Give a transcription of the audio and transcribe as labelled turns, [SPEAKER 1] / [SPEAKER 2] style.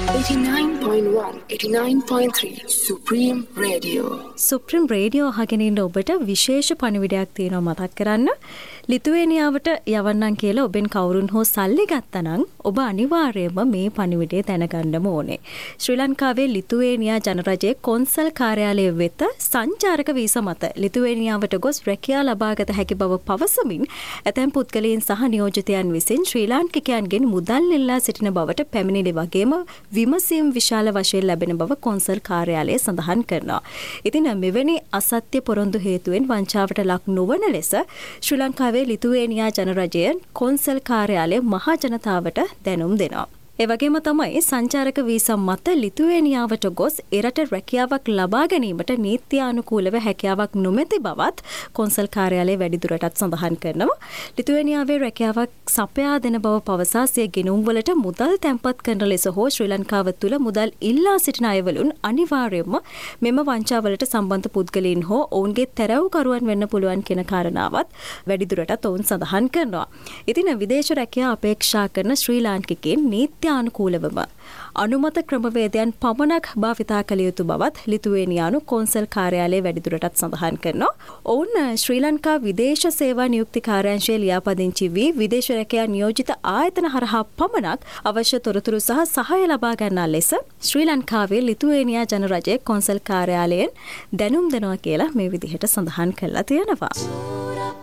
[SPEAKER 1] 89.1, 89.3 Supreme Radio.
[SPEAKER 2] Supreme Radio අහගෙන ඉන්න ඔබට විශේෂ පණිවිඩයක් තියෙනවා මතක් කරන්න. ලිතුවේනියාවට යවන්නම් කියලා ඔබෙන් කවුරුන් හෝ සල්ලි ගත්තනම් ඔබ අනිවාර්යයෙන්ම මේ පණිවිඩය දැනගන්නම ඕනේ. ශ්‍රී ලංකාවේ ලිතුවේනියා ජනරජයේ කොන්සල් කාර්යාලය වෙත සංචාරක වීසා මත ලිතුවේනියාවට ගොස් රැකියාව ලබාගත හැකි බව පවසමින් ඇතැම් පුද්ගලයන් සහ නියෝජිතයන් විසින් ශ්‍රී ලාංකිකයන්ගෙන් මුදල් ඉල්ලා සිටින බවට පැමිණිලි වගේම විමසීම් විශාල වශයෙන් ලැබෙන බව කොන්සල් කාර්යාලය සඳහන් කරනවා. ඉතින් මෙවැනි අසත්‍ය පොරොන්දු හේතුවෙන් වංචාවට ලක් නොවන ලෙස ශ්‍රී ලංකාවේ ලිතුවේනියා ජනරජයෙන් කොන්සල් කාර්යාලය මහා ජනතාවට දැනුම් දෙනවා. ඒ වගේම තමයි සංචාරක වීසා මත ලිතුවේනියාවට ගොස් එරට රැකියාවක් ලබා ගැනීමට නීත්‍යානුකූලව හැකියාවක් නොමැති බවත් කොන්සල් කාර්යාලය වැඩිදුරටත් සඳහන් කරනවා. ලිතුවේනියාවේ රැකියාවක් සපයා දෙන බව පවසා සිය ගෙනුම් වලට මුදල් තැන්පත් කරන ලෙස හෝ ශ්‍රී ලංකාව තුළ මුදල් ඉල්ලා සිටින අයවලුන් අනිවාර්යයෙන්ම මෙම වංචාවලට සම්බන්ධ පුද්ගලයන් හෝ ඔවුන්ගේ තැරැව්කරුවන් වෙන්න පුළුවන් කියන කාරණාවත් වැඩිදුරටත් ඔවුන් සඳහන් කරනවා. ඉතින් විදේශ රැකියාව අපේක්ෂා කරන ශ්‍රී ලාංකිකයන් අනුකූලවම අනුමත ක්‍රමවේදයන් පමණක් භාවිතා කළ යුතු බවත් ලිතුවේනියානු කොන්සල් කාර්යාලය වැඩිදුරටත් සඳහන් කරනවා. ඔවුන් ශ්‍රී ලංකා විදේශ සේවා නියුක්ති කාර්යාංශයේ ලියාපදිංචි වී විදේශ රැකියා නියෝජිත ආයතන හරහා පමණක් අවශ්‍ය තොරතුරු සහ සහාය ලබා ගන්නා ලෙස ශ්‍රී ලංකාවේ ලිතුවේනියා ජනරජයේ කොන්සල් කාර්යාලයෙන් දැනුම් දෙනවා කියලා මේ විදිහට සඳහන් කරලා තියෙනවා.